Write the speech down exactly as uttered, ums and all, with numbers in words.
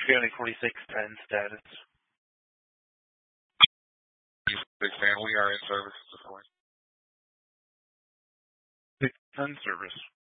County forty-six ten status. Big fan, we are in service at this point. six ten service.